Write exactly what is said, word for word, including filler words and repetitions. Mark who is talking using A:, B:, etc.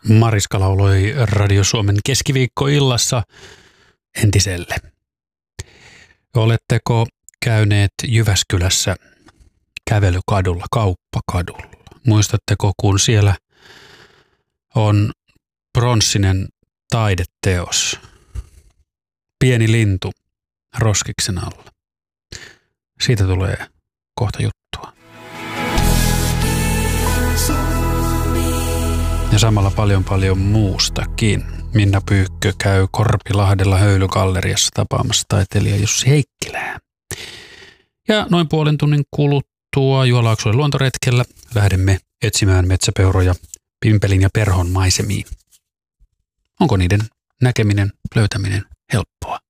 A: Mariska lauloi Radio Suomen keskiviikkoillassa entiselle. Oletteko käyneet Jyväskylässä kävelykadulla, kauppakadulla? Muistatteko, kun siellä on pronssinen taideteos, pieni lintu roskiksen alla? Siitä tulee kohta juttua. Ja samalla paljon paljon muustakin. Minna Pyykkö käy Korpilahdella Höylygalleriassa tapaamassa taiteilija Jussi Heikkilää. Ja noin puolen tunnin kuluttua Juolaaksojen luontoretkellä lähdemme etsimään metsäpeuroja Pimpelin ja Perhon maisemiin. Onko niiden näkeminen, löytäminen helppoa?